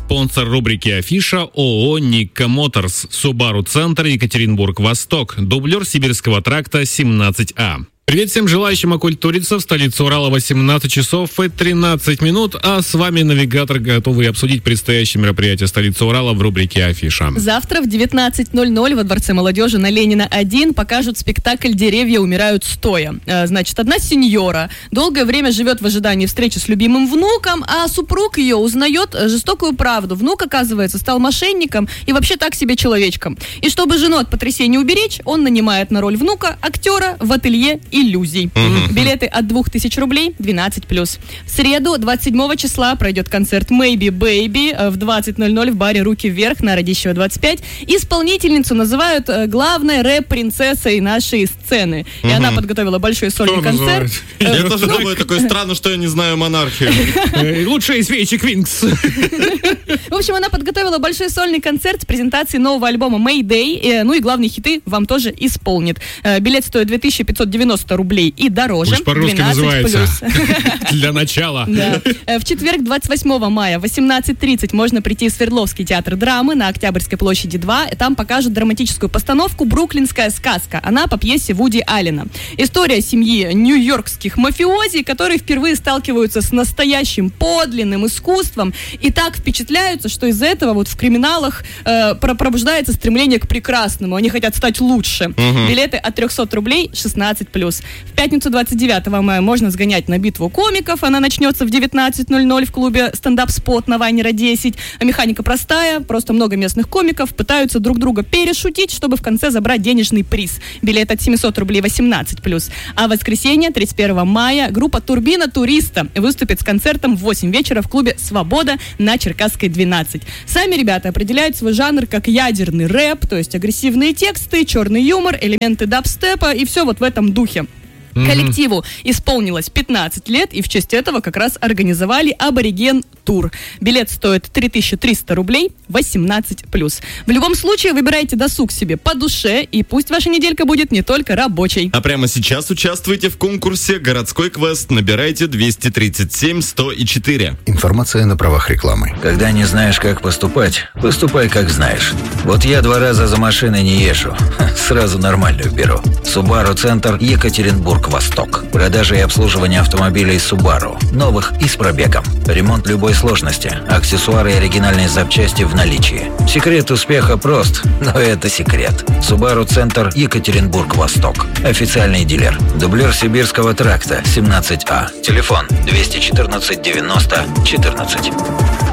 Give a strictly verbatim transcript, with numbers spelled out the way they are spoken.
Спонсор рубрики «Афиша» ООО «Никко Моторс», Subaru Центр, Екатеринбург-Восток, дублер Сибирского тракта семнадцать А. Привет всем желающим окультуриться. В столице Урала восемнадцать часов и тринадцать минут, а с вами навигатор, готовый обсудить предстоящее мероприятие столицы Урала в рубрике «Афиша». Завтра в девятнадцать ноль ноль во Дворце молодежи на Ленина один покажут спектакль «Деревья умирают стоя». Значит, одна сеньора долгое время живет в ожидании встречи с любимым внуком, а супруг ее узнает жестокую правду. Внук, оказывается, стал мошенником и вообще так себе человечком. И чтобы жену от потрясения уберечь, он нанимает на роль внука актера в ателье иллюзий. Mm-hmm. Билеты от двух тысяч рублей, двенадцать плюс. В среду, двадцать седьмого числа, пройдет концерт Maybe Baby в двадцать ноль ноль в баре «Руки вверх» на Радищева двадцать пять. Исполнительницу называют главной рэп-принцессой нашей сцены. Mm-hmm. И она подготовила большой сольный концерт. Я тоже думаю, такое странно, что я не знаю монархию. Лучшие свечи Квинкс. В общем, она подготовила большой сольный концерт с презентацией нового альбома Mayday. Ну и главные хиты вам тоже исполнит. Билет стоит две тысячи пятьсот девяносто рублей и дороже. Пусть по-русски называется. Для начала. Да. В четверг, двадцать восьмого мая, в восемнадцать тридцать можно прийти в Свердловский театр драмы на Октябрьской площади два. Там покажут драматическую постановку «Бруклинская сказка». Она по пьесе Вуди Аллена. История семьи нью-йоркских мафиози, которые впервые сталкиваются с настоящим подлинным искусством и так впечатляются, что из-за этого вот в криминалах э, пробуждается стремление к прекрасному. Они хотят стать лучше. Угу. Билеты от триста рублей, шестнадцать плюс. В пятницу двадцать девятого мая можно сгонять на битву комиков. Она начнется в девятнадцать ноль ноль в клубе «Стендап-спот» на Вайнера десять. Механика простая, просто много местных комиков пытаются друг друга перешутить, чтобы в конце забрать денежный приз. Билет от семьсот рублей, восемнадцать плюс. А в воскресенье, тридцать первого мая, группа «Турбина Туриста» выступит с концертом в восемь вечера в клубе «Свобода» на Черкасской двенадцать. Сами ребята определяют свой жанр как ядерный рэп, то есть агрессивные тексты, черный юмор, элементы дабстепа и все вот в этом духе. Mm-hmm. Коллективу исполнилось пятнадцать лет, и в честь этого как раз организовали абориген-тур. Билет стоит три тысячи триста рублей, восемнадцать плюс. В любом случае, выбирайте досуг себе по душе, и пусть ваша неделька будет не только рабочей. А прямо сейчас участвуйте в конкурсе «Городской квест». Набирайте двести тридцать семь сто четыре. Информация на правах рекламы. Когда не знаешь, как поступать, поступай, как знаешь. Вот я два раза за машиной не езжу. Сразу нормальную беру. Subaru Центр, Екатеринбург-Восток. Продажа и обслуживание автомобилей Subaru. Новых и с пробегом. Ремонт любой сложности. Аксессуары и оригинальные запчасти в наличии. Секрет успеха прост, но это секрет. Subaru Центр, Екатеринбург-Восток. Официальный дилер. Дублер Сибирского тракта семнадцать А. Телефон двести четырнадцать девяносто четырнадцать.